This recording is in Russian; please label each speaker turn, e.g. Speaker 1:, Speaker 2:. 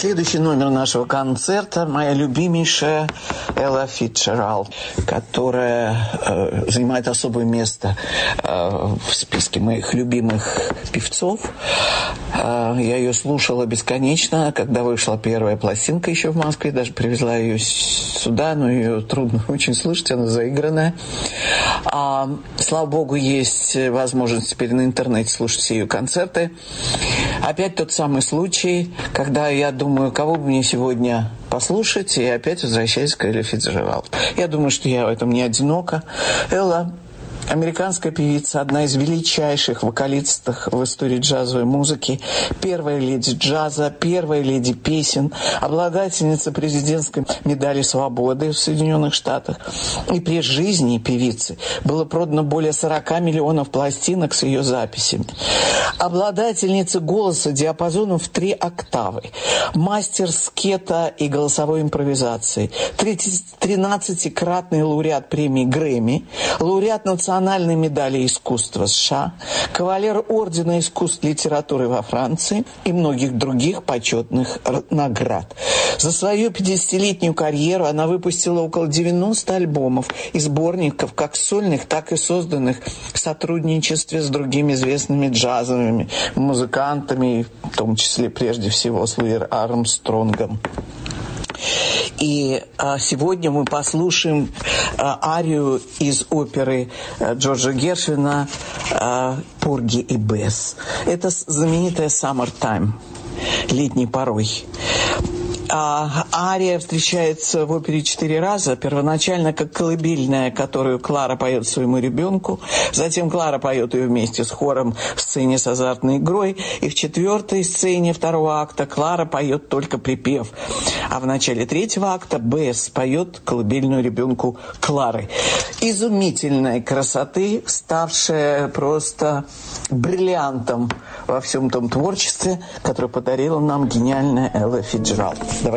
Speaker 1: Следующий номер нашего концерта – моя любимейшая Элла Фицджеральд, которая занимает особое место в списке моих любимых певцов. Я ее слушала бесконечно, когда вышла первая пластинка еще в Москве, даже привезла ее сюда, но ее трудно очень слышать, она заигранная. Слава богу, есть возможность теперь на интернете слушать все ее концерты. Опять тот самый случай, когда я думаю, кого бы мне сегодня послушать, и опять возвращаюсь к Элле Фицджеральд. Я думаю, что я в этом не одинока. Элла — американская певица, одна из величайших вокалисток в истории джазовой музыки, первая леди джаза, первая леди песен, обладательница президентской медали свободы в Соединенных Штатах. И при жизни певицы было продано более 40 миллионов пластинок с ее записями. Обладательница голоса диапазоном в 3 октавы, мастер скета и голосовой импровизации, 13-кратный лауреат премии Грэмми, лауреат национальной медали искусства США, кавалер ордена искусств литературы во Франции и многих других почетных наград. За свою 50-летнюю карьеру она выпустила около 90 альбомов и сборников, как сольных, так и созданных в сотрудничестве с другими известными джазовыми музыкантами, в том числе прежде всего с Луи Армстронгом. И сегодня мы послушаем арию из оперы Джорджа Гершвина «Порги и Бесс». Это знаменитая «Summertime», «Летний порой». Ария встречается в опере 4 раза. Первоначально как колыбельная, которую Клара поет своему ребенку. Затем Клара поет ее вместе с хором в сцене с азартной игрой. И в 4-й сцене 2-го акта Клара поет только припев. А в начале 3-го акта Бесс поет колыбельную ребенку Клары. Изумительной красоты, ставшая просто бриллиантом во всем том творчестве, которое подарила нам гениальная Элла Фицджеральд.